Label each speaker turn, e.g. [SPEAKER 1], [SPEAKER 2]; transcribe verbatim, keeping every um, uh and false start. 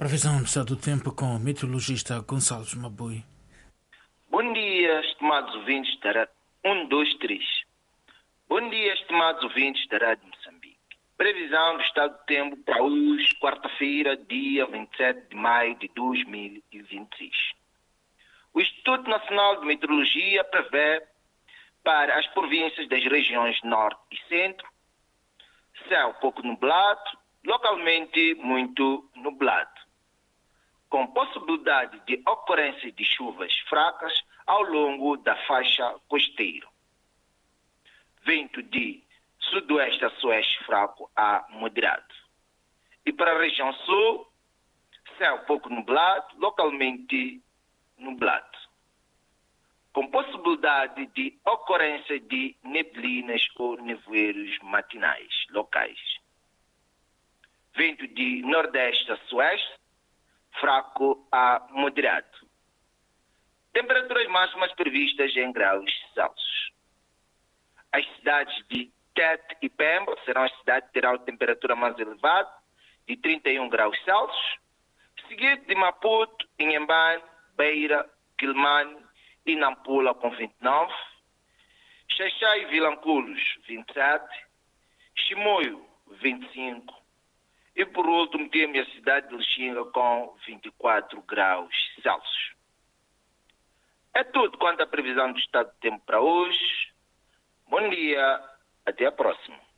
[SPEAKER 1] Previsão do estado do tempo com o meteorologista Gonçalves Mabui.
[SPEAKER 2] Bom dia, estimados ouvintes da Rádio um, dois, três. Bom dia, estimados ouvintes da Rádio Moçambique. Previsão do estado do tempo para hoje, quarta-feira, dia vinte e sete de maio de dois mil e vinte e seis. O Instituto Nacional de Meteorologia prevê para as províncias das regiões norte e centro céu pouco nublado, localmente muito nublado, com possibilidade de ocorrência de chuvas fracas ao longo da faixa costeira. Vento de sudoeste a sueste fraco a moderado. E para a região sul, céu pouco nublado, localmente nublado, com possibilidade de ocorrência de neblinas ou nevoeiros matinais locais. Vento de nordeste a sueste, fraco a moderado. Temperaturas máximas previstas em graus Celsius. As cidades de Tete e Pemba serão as cidades que terão temperatura mais elevada, de trinta e um graus Celsius, seguido de Maputo, Inhambane, Beira, Quilmane e Nampula com vinte e nove, Xaixai e Vilanculos vinte e sete, Chimoio vinte e cinco e por último temos a cidade de Lixinga com vinte e quatro graus Celsius. É tudo quanto à previsão do estado do tempo para hoje. Bom dia, até a próxima.